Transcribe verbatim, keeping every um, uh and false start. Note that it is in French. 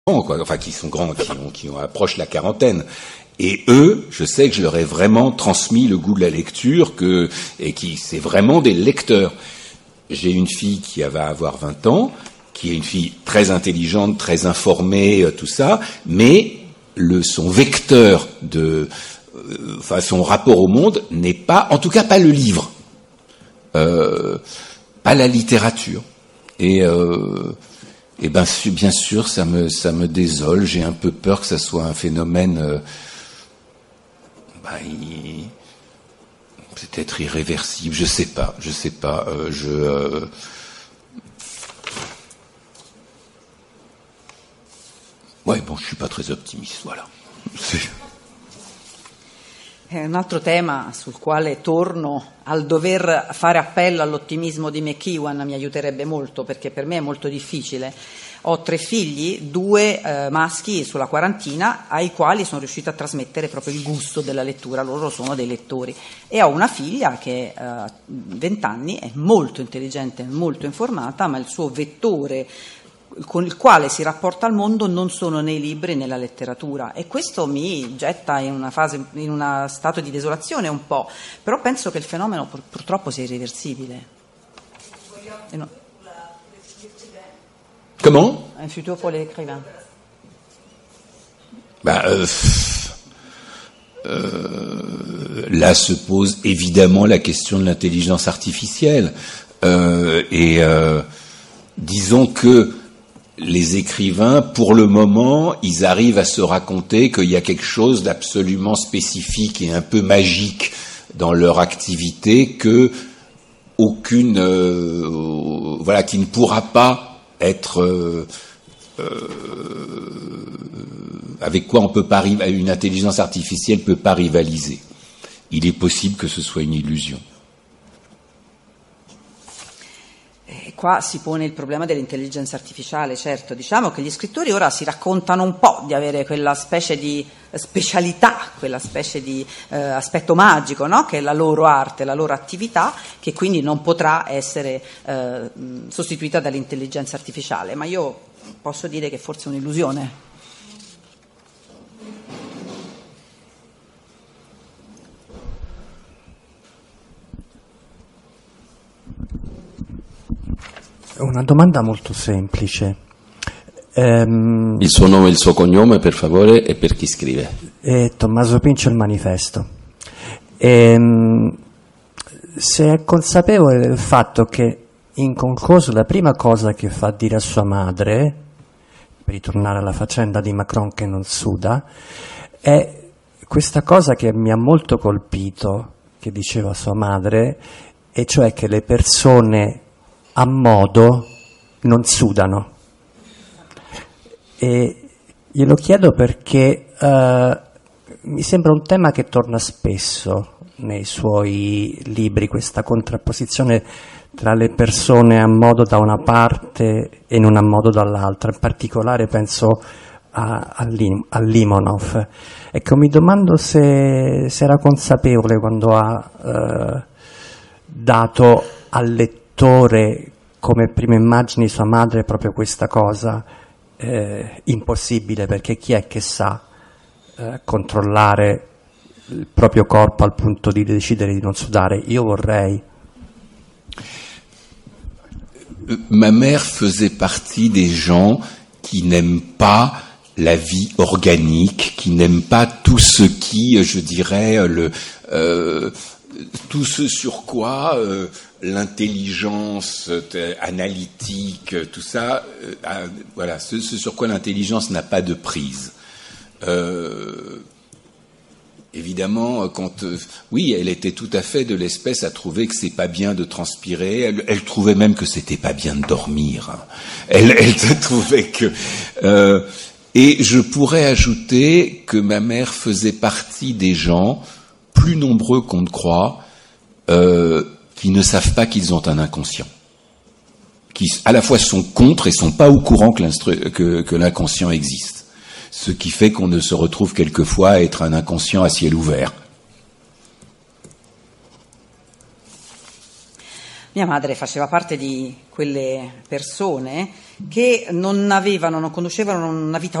quoi, enfin qui sont grands, qui, ont, qui ont approchent la quarantaine. Et eux, je sais que je leur ai vraiment transmis le goût de la lecture, que et qui c'est vraiment des lecteurs. J'ai une fille qui va avoir vingt ans, qui est une fille très intelligente, très informée, tout ça, mais le son vecteur de, euh, enfin son rapport au monde n'est pas, en tout cas pas le livre, euh, pas la littérature. Et euh, Et ben bien sûr, ça me ça me désole. J'ai un peu peur que ça soit un phénomène euh, ben, il, peut-être irréversible. Je sais pas, je sais pas. Euh, je euh, ouais bon, je suis pas très optimiste. Voilà. C'est... Un altro tema sul quale torno al dover fare appello all'ottimismo di McEwan mi aiuterebbe molto, perché per me è molto difficile. Ho tre figli, due eh, maschi sulla quarantina, ai quali sono riuscita a trasmettere proprio il gusto della lettura, loro sono dei lettori, e ho una figlia che ha eh, venti anni, è molto intelligente, molto informata, ma il suo vettore con il quale si rapporta al mondo non sono nei libri né nella letteratura, e questo mi getta in una fase, in uno stato di desolazione un po', però penso che il fenomeno pur, purtroppo sia irreversibile. No. Comment? Un futur pour les écrivains. Bah, euh, euh, là se pose évidemment la question de l'intelligence artificielle, euh, et euh, disons que les écrivains, pour le moment, ils arrivent à se raconter qu'il y a quelque chose d'absolument spécifique et un peu magique dans leur activité, que aucune, euh, voilà, qui ne pourra pas être, euh, euh, avec quoi on peut pas, une intelligence artificielle peut pas rivaliser. Il est possible que ce soit une illusion. Qua si pone il problema dell'intelligenza artificiale, certo, diciamo che gli scrittori ora si raccontano un po' di avere quella specie di specialità, quella specie di eh, aspetto magico, no? Che è la loro arte, la loro attività, che quindi non potrà essere eh, sostituita dall'intelligenza artificiale, ma io posso dire che forse è un'illusione. Una domanda molto semplice. Ehm, il suo nome e il suo cognome, per favore, e per chi scrive? È Tommaso Pincio, Il Manifesto. Ehm, se è consapevole del fatto che in concorso la prima cosa che fa dire a sua madre, per ritornare alla faccenda di Macron che non suda, è questa cosa che mi ha molto colpito, che diceva sua madre, e cioè che le persone a modo non sudano. E glielo chiedo perché uh, mi sembra un tema che torna spesso nei suoi libri, questa contrapposizione tra le persone a modo da una parte e non a modo dall'altra. In particolare penso a, a, Lim, a Limonov. Ecco, mi domando se, se era consapevole quando ha uh, dato al lettore come prima immagini sua madre proprio questa cosa eh, impossibile, perché chi è che sa eh, controllare il proprio corpo al punto di decidere di non sudare? Io vorrei. Ma mère faisait partie des gens qui n'aiment pas la vie organique, qui n'aiment pas tout ce qui, je dirais, le euh, tout ce sur quoi euh, l'intelligence euh, analytique, tout ça, euh, voilà, ce, ce sur quoi l'intelligence n'a pas de prise. Euh, évidemment, quand euh, oui, elle était tout à fait de l'espèce à trouver que c'est pas bien de transpirer. Elle, elle trouvait même que c'était pas bien de dormir. Hein. Elle, elle trouvait que euh, et je pourrais ajouter que ma mère faisait partie des gens plus nombreux qu'on ne croit, euh, qui ne savent pas qu'ils ont un inconscient, qui à la fois sont contre et sont pas au courant que, l'instru- que, que l'inconscient existe, ce qui fait qu'on ne se retrouve quelquefois à être un inconscient à ciel ouvert. Mia madre faceva parte di quelle persone che non avevano, non conoscevano una vita